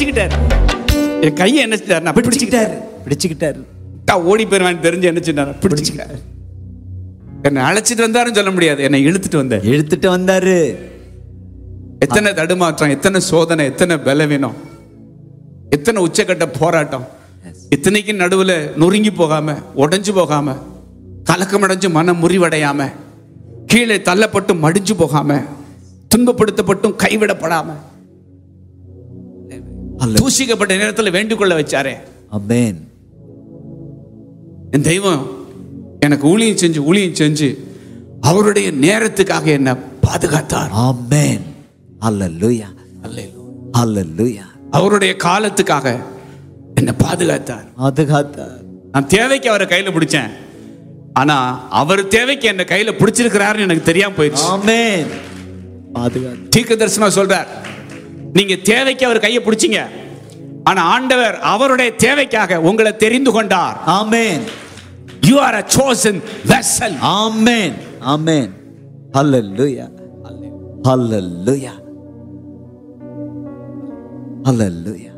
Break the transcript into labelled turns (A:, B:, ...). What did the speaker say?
A: பிடிச்சுக்கிட்டாரு. என் கையை என்ன செஞ்சாரு? பிடிச்சுக்கிட்டாரு. ஓடி போயிருவான்னு தெரிஞ்சு என்ன செஞ்சாரு? பிடிச்சுக்கிட்டாரு. என்னை அழைச்சிட்டு வந்தாருன்னு சொல்ல முடியாது, என்னை இழுத்துட்டு வந்தாரு. எத்தனை தடுமாற்றம், எத்தனை சோதனை, எத்தனை பலவீனம், எத்தனை உச்சக்கட்ட போராட்டம். இத்தனைக்கு நடுவுல நொறுங்கி போகாம, உடைஞ்சு போகாம, கலக்கமடைஞ்சு மனம் முறிவடையாம, கீழே தள்ளப்பட்டு மடிஞ்சு போகாம, துன்பப்படுத்தப்பட்டும் கைவிடப்படாம, தூசிக்கப்பட்ட நேரத்தில் வேண்டிக் கொள்ள வச்சாரே. ஆமென். என் தெய்வம் எனக்கு ஊழியம் செஞ்சு அவருடைய நேரத்துக்காக என்ன பாதுகாத்தார். ஆமென். அல்லேலூயா, அல்லேலூயா. அவருடைய காலத்துக்காக என்ன பாதுகாத்தார். நான் தேவைக்கு அவரை கையில பிடிச்சேன், ஆனா அவர் தேவைக்கு என்ன கையில பிடிச்சிருக்கிறாருன்னு எனக்கு தெரியாம போயிடுச்சு. ஆமென். தீர்க்கதரிசனமா சொல்றார், நீங்க தேவைக்கு அவர் கையை பிடிச்சீங்க, ஆனா ஆண்டவர் அவருடைய தேவைக்காக உங்களை தெரிந்து கொண்டார். ஆமென். You are a chosen vessel. Amen. Amen. Hallelujah. Hallelujah. Hallelujah.